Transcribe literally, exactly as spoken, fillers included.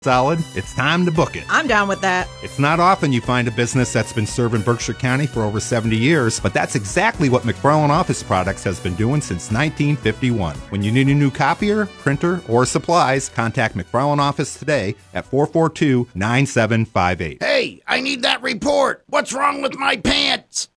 solid, it's time to book it. I'm down with that. It's not often you find a business that's been serving Berkshire County for over seventy years, but that's exactly what McFarland Office Products has been doing since nineteen fifty-one. When you need a new copier, printer, or supplies, contact McFarland Office today at four four two, nine seven five eight. Hey, I need that report. What's wrong with my pants?